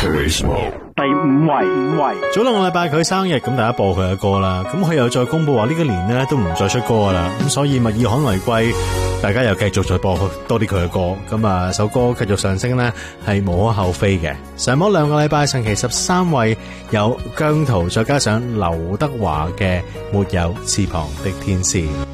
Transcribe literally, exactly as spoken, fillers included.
第五位，五位。 早兩個禮拜佢生日，咁大家播佢嘅歌啦。咁佢又再公布話呢個年呢都唔再出歌啦。咁所以物以罕為貴，大家又繼續再播多啲佢嘅歌。咁啊，首歌繼續上升呢係無可厚非嘅。上咗兩個禮拜，上期十三位有姜濤，再加上劉德華嘅《沒有翅膀的天使》。